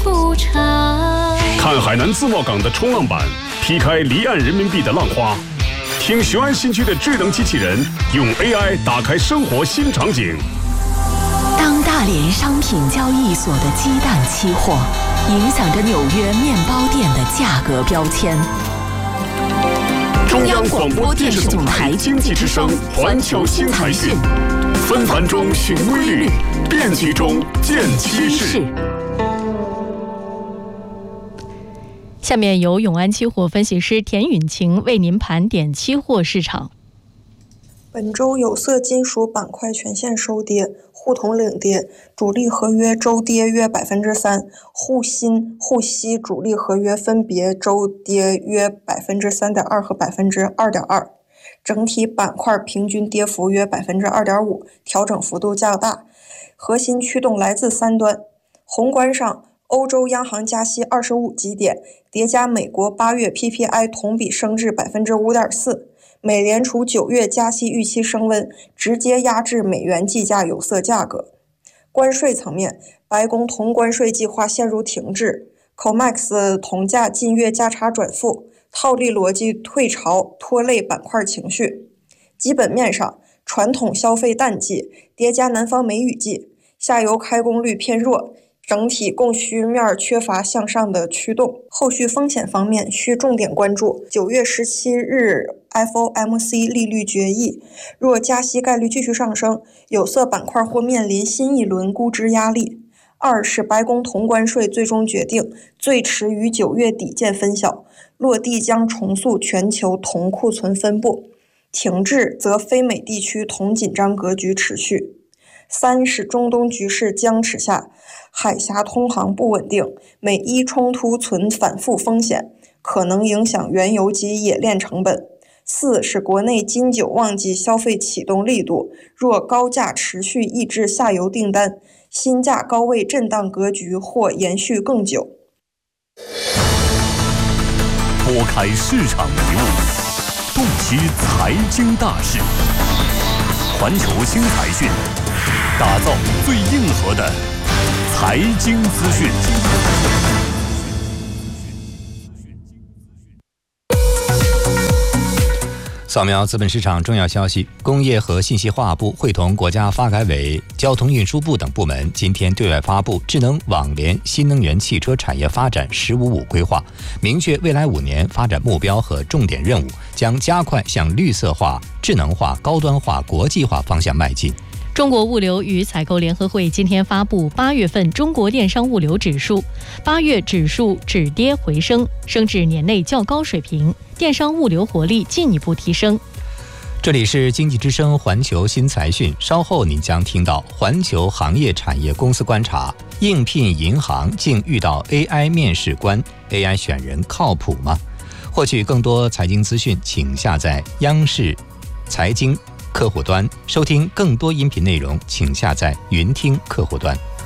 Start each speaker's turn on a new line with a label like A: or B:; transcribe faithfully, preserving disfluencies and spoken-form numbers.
A: 出场。
B: 看海南自贸港的冲浪板，劈开离岸人民币的浪花。听雄安新区的智能机器人用 A I 打开生活新场景。
C: 当大连商品交易所的鸡蛋期货影响着纽约面包店的价格标签。
B: 中央广播电视总台经济之声环球新财讯，纷繁中寻规律，变局中见趋势。
D: 下面由永安期货分析师田允晴为您盘点期货市场。
E: 本周有色金属板块全线收跌，沪铜领跌，主力合约周跌约百分之三，沪锌、沪锡主力合约分别周跌约百分之三点二和百分之二点二，整体板块平均跌幅约百分之二点五，调整幅度较大。核心驱动来自三端，宏观上，欧洲央行加息二十五基点，叠加美国八月 P P I 同比升至百分之五点四。美联储九月加息预期升温，直接压制美元计价有色价格。关税层面，白宫铜关税计划陷入停滞 ，C O M E X 铜价近月价差转负，套利逻辑退潮拖累板块情绪。基本面上，传统消费淡季叠加南方梅雨季，下游开工率偏弱。整体供需面缺乏向上的驱动。后续风险方面需重点关注九月十七日 F O M C 利率决议，若加息概率继续上升，有色板块或面临新一轮估值压力。二是白宫铜关税最终决定最迟于九月底见分晓，落地将重塑全球铜库存分布，停滞则非美地区铜紧张格局持续。三是中东局势僵持下，海峡通航不稳定，美伊冲突存反复风险，可能影响原油及冶炼成本。四是国内金九旺季消费启动力度，若高价持续抑制下游订单，新价高位震荡格局或延续更久。
F: 拨开市场迷雾，洞悉财经大事，环球新财讯，打造最硬核的财经资讯。
G: 扫描资本市场重要消息，工业和信息化部会同国家发改委、交通运输部等部门今天对外发布智能网联新能源汽车产业发展“十五五”规划，明确未来五年发展目标和重点任务，将加快向绿色化、智能化、高端化、国际化方向迈进。
D: 中国物流与采购联合会今天发布八月份中国电商物流指数，八月指数止跌回升，升至年内较高水平，电商物流活力进一步提升。
G: 这里是经济之声环球新财讯，稍后您将听到环球行业产业公司观察，应聘银行竟遇到 A I 面试官 ，A I 选人靠谱吗？获取更多财经资讯，请下载央视财经客户端，收听更多音频内容，请下载云听客户端。